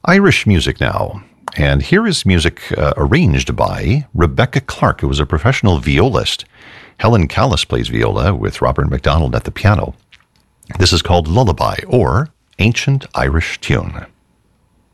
Irish music now. And here is music arranged by Rebecca Clark, who was a professional violist. Helen Callis plays viola with Robert MacDonald at the piano. This is called Lullaby, or Ancient Irish Tune.